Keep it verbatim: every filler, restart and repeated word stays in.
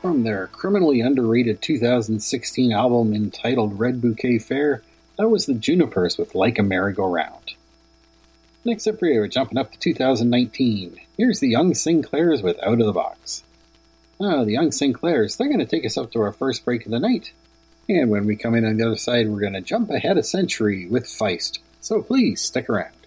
From their criminally underrated two thousand sixteen album entitled Red Bouquet Fair, that was the Junipers with Like a Merry-Go-Round. Next up here, we're jumping up to two thousand nineteen. Here's the Young Sinclairs with Out of the Box. Oh, the Young Sinclairs, they're going to take us up to our first break of the night. And when we come in on the other side, we're going to jump ahead a century with Feist. So please, stick around.